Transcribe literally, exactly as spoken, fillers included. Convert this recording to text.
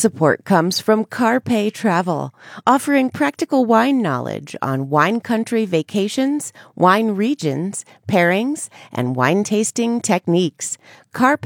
Support comes from Carpe Travel, offering practical wine knowledge on wine country vacations, wine regions, pairings, and wine tasting techniques. Carpe